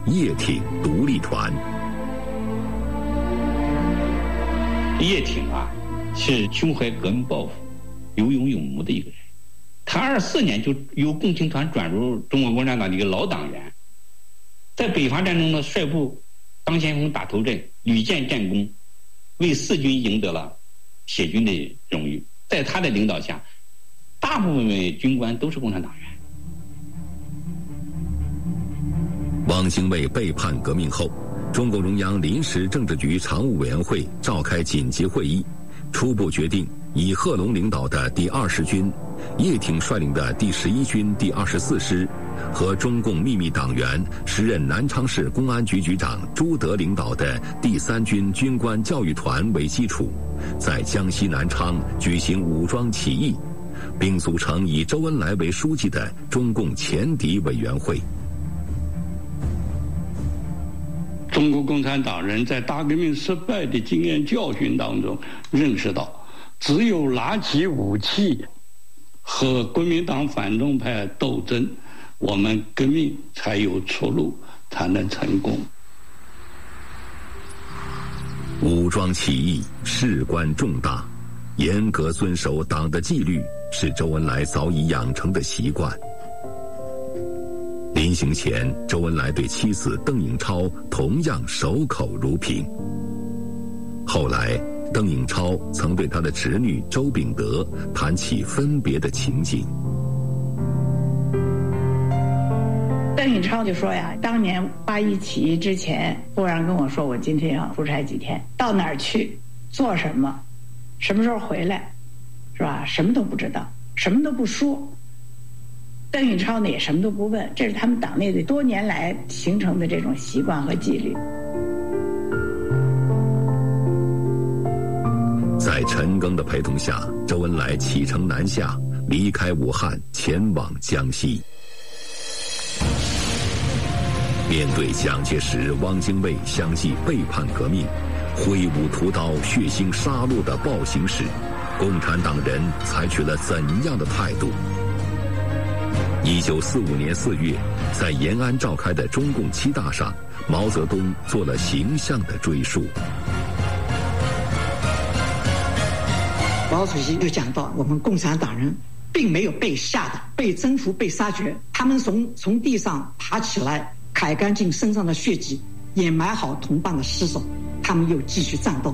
叶挺独立团。 叶挺啊，是胸怀革命抱负、有勇有谋的一个人。他24年就由共青团转入中国共产党的一个老党员，在北伐战争的率部当先锋打头阵，屡建战功，为四军赢得了铁军的荣誉。在他的领导下，大部分军官都是共产党员。 汪精卫背叛革命后，中共中央临时政治局常务委员会召开紧急会议，初步决定以贺龙领导的第20军、叶挺率领的第11军第24师和中共秘密党员、时任南昌市公安局局长朱德领导的第3军军官教育团为基础，在江西南昌举行武装起义，并组成以周恩来为书记的中共前敌委员会。 中国共产党人在大革命失败的经验教训当中认识到，只有拿起武器和国民党反动派斗争，我们革命才有出路，才能成功。 武装起义事关重大，严格遵守党的纪律是周恩来早已养成的习惯。临行前，周恩来对妻子邓颖超同样守口如瓶。后来，邓颖超曾对他的侄女周秉德谈起分别的情景。 邓颖超就说呀，当年8·1起义之前，忽然跟我说，我今天要出差几天，到哪儿去，做什么，什么时候回来，是吧？什么都不知道，什么都不说。邓颖超呢也什么都不问，这是他们党内的多年来形成的这种习惯和纪律。 在陈赓的陪同下，周恩来启程南下，离开武汉，前往江西。面对蒋介石、汪精卫相继背叛革命，挥舞屠刀、血腥杀戮的暴行时，共产党人采取了怎样的态度？1945年4月，在延安召开的中共7大上，毛泽东做了形象的追述。 毛主席就讲到，我们共产党人并没有被吓的、被征服、被杀绝，他们从地上爬起来，揩干净身上的血迹，掩埋好同伴的尸首，他们又继续战斗。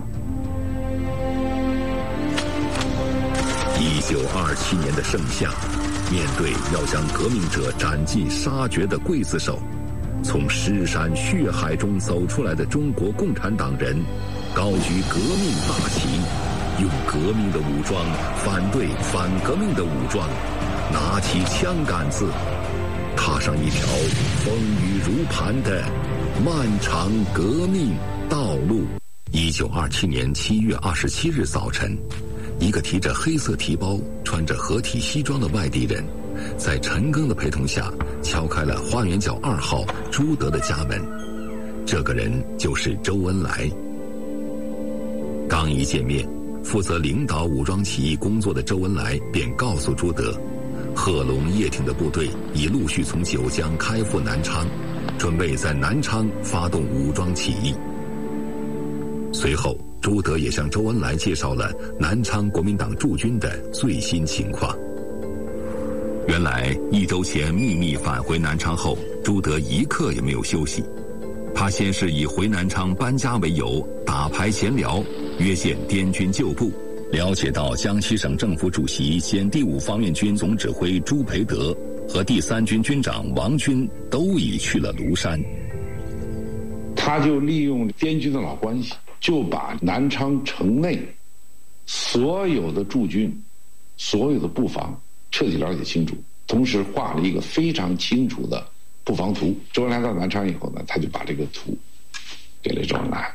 1927年的盛夏，面对要将革命者斩尽杀绝的刽子手，从尸山血海中走出来的中国共产党人，高举革命大旗，用革命的武装反对反革命的武装，拿起枪杆子，踏上一条风雨如磐的漫长革命道路。1927年7月27日早晨，一个提着黑色提包、穿着合体西装的外地人，在陈赓的陪同下敲开了花园角2号朱德的家门。这个人就是周恩来。刚一见面，负责领导武装起义工作的周恩来便告诉朱德，贺龙、叶挺的部队已陆续从九江开赴南昌，准备在南昌发动武装起义。随后，朱德也向周恩来介绍了南昌国民党驻军的最新情况。原来1周前秘密返回南昌后，朱德一刻也没有休息。他先是以回南昌搬家为由，打牌闲聊，约见滇军旧部，了解到江西省政府主席兼第5方面军总指挥朱培德和第3军军长王军都已去了庐山。 他就利用滇军的老关系，就把南昌城内所有的驻军、所有的布防彻底了解清楚，同时画了一个非常清楚的布防图。周恩来到南昌以后呢，他就把这个图给了周恩来。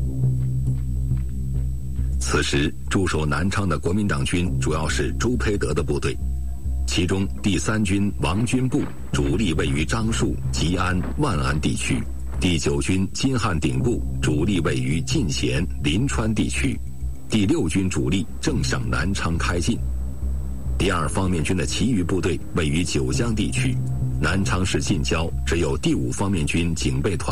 此时驻守南昌的国民党军主要是朱培德的部队，其中第3军王军部主力位于樟树、吉安、万安地区，第9军金汉鼎部主力位于进贤、临川地区，第6军主力正向南昌开进。第2方面军的其余部队位于九江地区，南昌市近郊只有第5方面军警备团